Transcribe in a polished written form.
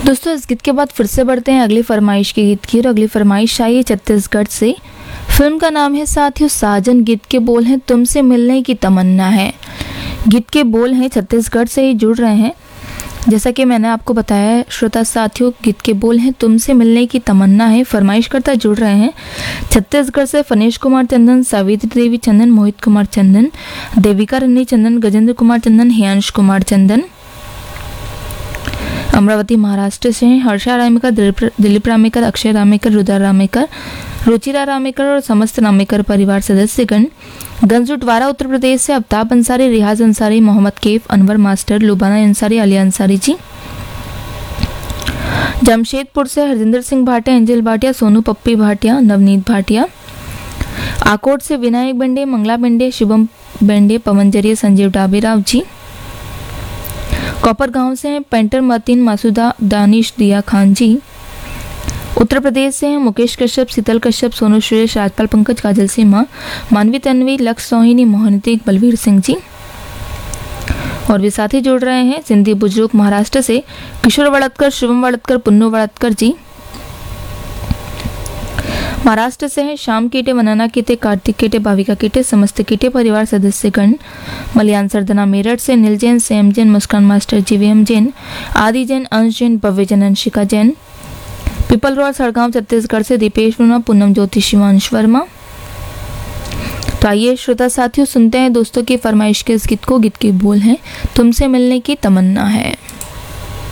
दोस्तों इस गीत के बाद फिर से बढ़ते हैं अगली फरमाइश के गीत की। और अगली फरमाइश आई है छत्तीसगढ़ से। फिल्म का नाम है साथियों साजन। गीत के बोल हैं तुमसे मिलने की तमन्ना है। गीत के बोल हैं छत्तीसगढ़ से ही जुड़ रहे हैं। जैसा कि मैंने आपको बताया है श्रोता साथियों, गीत के बोल हैं तुमसे मिलने की तमन्ना है। फरमाइशकर्ता जुड़ रहे हैं छत्तीसगढ़ से फनेश कुमार चंदन, सावित्री देवी चंदन, मोहित कुमार चंदन, देविका रन्नी चंदन, गजेंद्र कुमार चंदन, हियांश कुमार चंदन। अमरावती महाराष्ट्र से हैं हर्षा रामेकर, दिलीप रामेकर, अक्षय रामेकर, रुद्रा रामेकर, रुचिरा रामेकर और समस्त रामेकर परिवार सदस्यगण। गंजूटवाड़ा उत्तर प्रदेश से अफ्ताब अंसारी, रियाज अंसारी, मोहम्मद कैफ, अनवर मास्टर, लुबाना अंसारी, अली अंसारी जी। जमशेदपुर से हरजिंदर सिंह भाटिया, एंजल भाटिया, सोनू पप्पी भाटिया, नवनीत भाटिया। आकोट से विनायक बेंडे, मंगला बेंडे, शुभम बेंडे, पवन जरिए, संजीव डाबेराव जी। कॉपर गांव से हैं पेंटर मतीन, मासूदा, दानिश, दिया खान जी। उत्तर प्रदेश से हैं मुकेश कश्यप, शीतल कश्यप, सोनू सुरेश, राजपाल पंकज, काजल सीमा, मानवी तन्वी, लक्ष्य सोहिनी, मोहनिती, बलवीर सिंह जी। और भी साथी जुड़ रहे हैं सिंधी बुजुर्ग महाराष्ट्र से किशोर वड़तकर, शुभम वड़तकर, पुन्नू वड़तकर जी। महाराष्ट्र से हैं श्याम कीटे, वनाना कीटे, कार्तिक कीटे, भाविका कीटे, समस्त कीटे परिवार सदस्यगण। मलयान सरदना मेरठ से नील जैन, सेम जैन, मुस्कान मास्टर, जीवीएम जैन, आदि जैन, अंश जैन, भव्य जैन, अंशिका जैन। पीपल रोड सड़गांव छत्तीसगढ़ से दीपेश वर्मा, पूनम ज्योति, शिवांश वर्मा। तो आइए श्रोता साथियों सुनते हैं दोस्तों की फरमाइश के इस गीत को। गीत के बोल हैं तुमसे मिलने की तमन्ना है।